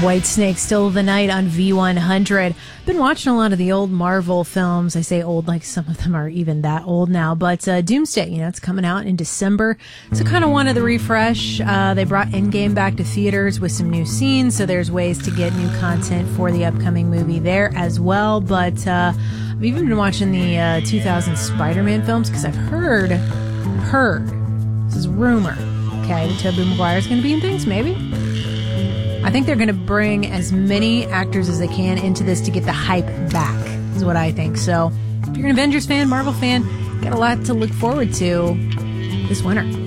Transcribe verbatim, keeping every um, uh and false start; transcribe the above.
Whitesnake, Still of the Night on V one hundred. Been watching a lot of the old Marvel films. I say old like some of them are even that old now. But uh, Doomsday, you know, it's coming out in December. So kind of wanted the refresh. Uh, they brought Endgame back to theaters with some new scenes. So there's ways to get new content for the upcoming movie there as well. But uh, I've even been watching the uh, two thousand Spider-Man films because I've heard, heard, this is rumor, okay, that Tobey Maguire is going to be in things, maybe? I think they're going to bring as many actors as they can into this to get the hype back, is what I think. So if you're an Avengers fan, Marvel fan, got a lot to look forward to this winter.